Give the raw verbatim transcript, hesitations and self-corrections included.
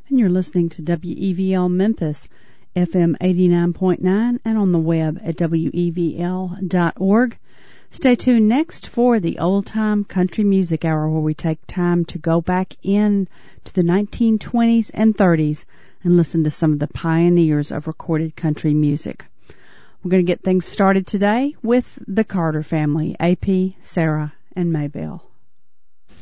And you're listening to W E V L Memphis, F M eighty-nine point nine, and on the web at W E V L dot org. Stay tuned next for the Old Time Country Music Hour, where we take time to go back in to the nineteen twenties and thirties and listen to some of the pioneers of recorded country music. We're going to get things started today with the Carter family, A P, Sarah, and Maybelle.